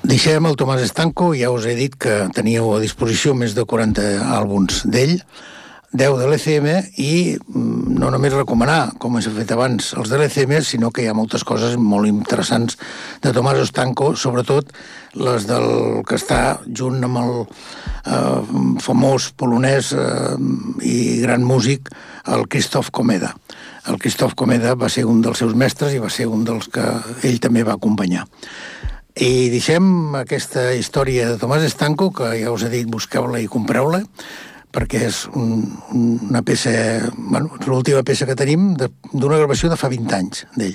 Deixem el Tomàs Estanco, ja us he dit que teníeu a disposició més de 40 àlbums d'ell, 10 de l'ECM, i no només recomanar, com s'ha fet abans, els de l'ECM, sinó que hi ha moltes coses molt interessants de Tomàs Estanco, sobretot les del que està junt amb el famós polonès i gran músic, el Krzysztof Komeda. El Krzysztof Komeda va ser un dels seus mestres i va ser un dels que ell també va acompanyar. I deixem aquesta història de Tomàs Estanco, que ja us he dit, busqueu-la i compreu-la, perquè és una peça, bueno, és l'última peça que tenim d'una gravació de fa 20 anys d'ell.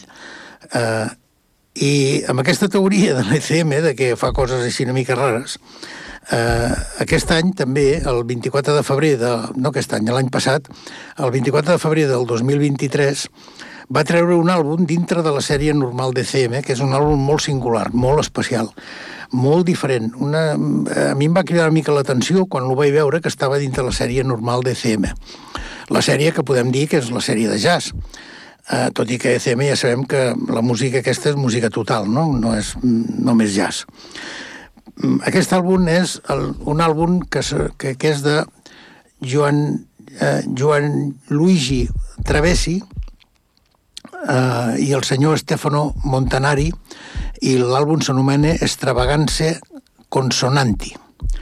I amb aquesta teoria de l'ECM, de que fa coses així una mica rares, aquest any també, el 24 de febrer, no aquest any, l'any passat, el 24 de febrer del 2023, va treure un àlbum dintre de la sèrie normal d'ECM, que és un àlbum molt singular, molt especial, molt diferent. A mi em va cridar una mica l'atenció quan ho vaig veure que estava dintre la sèrie normal d'ECM. La sèrie que podem dir que és la sèrie de jazz, tot i que ECM ja sabem que la música aquesta és música total, no és només jazz. Aquest àlbum és un àlbum que és de Joan Luigi Travessi, i el senyor Stefano Montanari, i l'àlbum s'anomena Extravaganze Consonanti.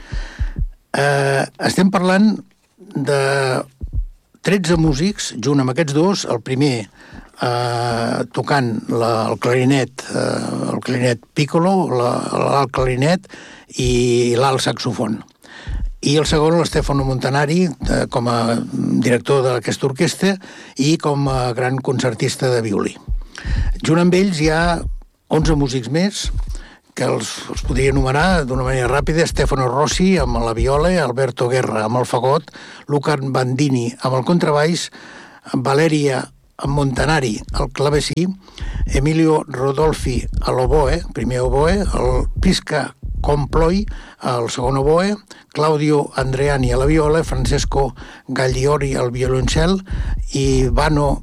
Estem parlant de 13 músics, junt amb aquests dos, el primer tocant el clarinet piccolo, l'alt clarinet i l'alt saxofon. I el segon, l'Stefano Montanari, com a director d'aquesta orquestra i com a gran concertista de violí. Junt amb ells hi ha 11 músics més, que els podria enumerar d'una manera ràpida: Stefano Rossi amb la viola, Alberto Guerra amb el fagot, Luca Bandini amb el contrabaix, Valeria Montanari al clavecí, Emilio Rodolfi a l'oboe, primer oboe, el Prisca Comploi al segon oboe, Claudio Andreani a la viola, Francesco Gagliori al violoncel i Vano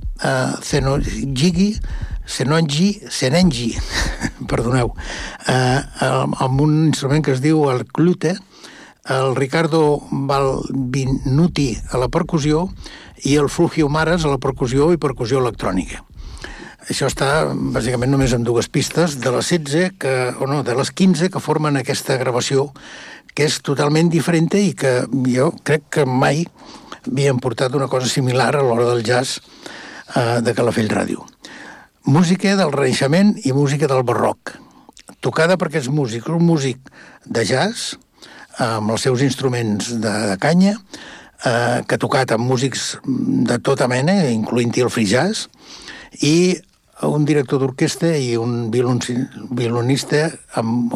Senengi, perdoneu, amb un instrument que es diu el clute, el Riccardo Balbinuti a la percussió i el Fulgio Maras a la percussió i percussió electrònica. Això està, bàsicament, només amb dues pistes de les 16, de les 15 que formen aquesta gravació, que és totalment diferent i que jo crec que mai havien portat una cosa similar a l'hora del jazz de Calafell Ràdio. Música del Renaixement i música del Barroc, tocada per aquests músics, un músic de jazz, amb els seus instruments de canya, que ha tocat amb músics de tota mena, incloent-hi el free jazz, i un director d'orquestra i un violonista amb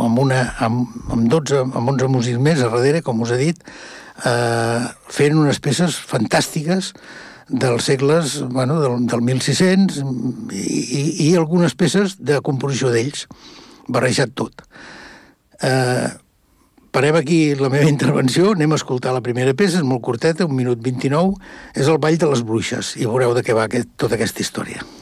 11 músics més a darrere, com us he dit, fent unes peces fantàstiques dels segles, del 1600 i algunes peces de composició d'ells, barrejat tot. Parem aquí la meva intervenció, anem a escoltar la primera peça, és molt curteta, 1 minut 29, és el Ball de les Bruixes, i veureu de què va tota aquesta història.